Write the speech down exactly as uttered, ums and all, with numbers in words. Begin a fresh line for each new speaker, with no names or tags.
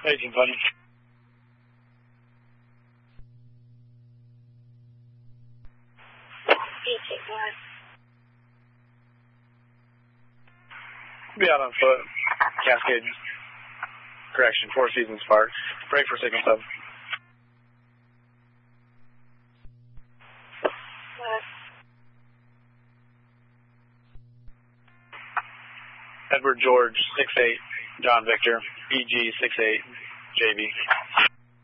eighteen twenty.
eighteen one.
Be out on foot. Cascade. Correction, Four Seasons Park. Break for signal seven.
What?
Edward George, six eight. John Victor, E G six eight, J B.